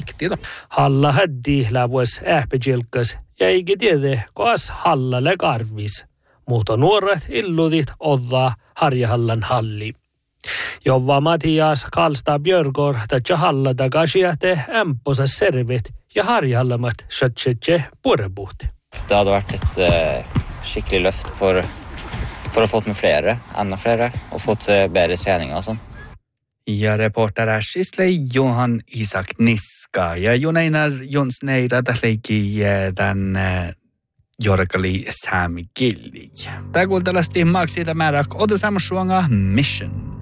Halla häddi lävues ähpejilkas ja eikä tiedä, koas hallalle karvis. Mutta nuoret illudit oddaa Harjahallan halli. Jova Matias Karlstad Björgård tätä halla takasiäte ämposa servit ja Harjahallamat sötsetse purebuhti. Det hade varit ett skickligt löft för att få med flera, ännu flera och fått bättre träning och sånt. Ja reporter Shisley Johan Isak Niska ja Juneinar Jonsneira tähleiki tämän Jorkali Sami Gilli. Tämä kuultelasti maaksi tämä määräk Ota Samsuanga Mission.